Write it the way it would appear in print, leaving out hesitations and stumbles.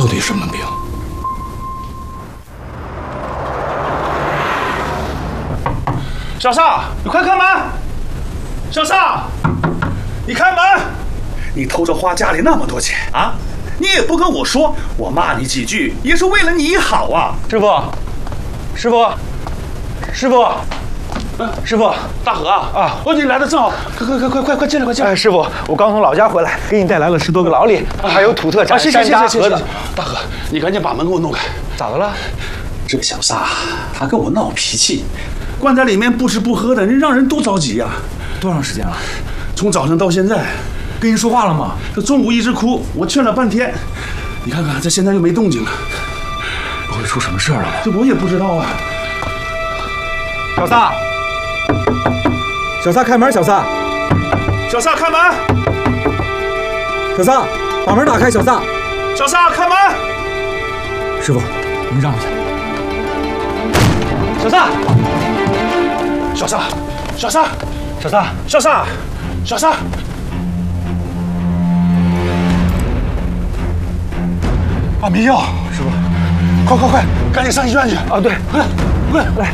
底什么病？ 小邵，你快开门！小邵，你开门！你偷着花家里那么多钱啊！你也不跟我说，我骂你几句也是为了你好啊！ 师傅，师傅， 大河啊！哦，你来的正好，快进来，快进来！ 哎，师傅，我刚从老家回来，给你带来了10多个老李，还有土特产谢山楂谢核桃。 大河，你赶紧把门给我弄开。 咋的了？ 这个小撒，他跟我闹脾气，关在里面不吃不喝的，让人多着急呀！ 多长时间了？ 从早上到现在， 跟人说话了吗？ 这中午一直哭，我劝了半天，你看看这现在又没动静了， 不会出什么事儿了吧？ 这我也不知道啊。 小撒开门，小撒开门！ 小撒，把门打开，小撒开门！ 师傅，您让一下。 小撒！安眠药，师傅，快，赶紧上医院去！ 啊，对， 快来！